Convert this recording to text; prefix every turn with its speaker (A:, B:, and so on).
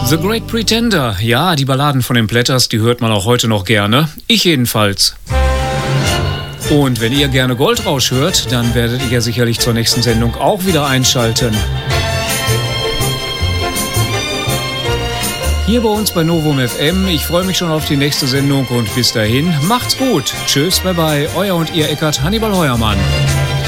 A: The Great Pretender. Ja, die Balladen von den Platters, die hört man auch heute noch gerne. Ich jedenfalls. Und wenn ihr gerne Goldrausch hört, dann werdet ihr sicherlich zur nächsten Sendung auch wieder einschalten. Hier bei uns bei Novum FM. Ich freue mich schon auf die nächste Sendung und bis dahin, macht's gut. Tschüss, bye bye, euer und ihr Eckart Hannibal Heuermann.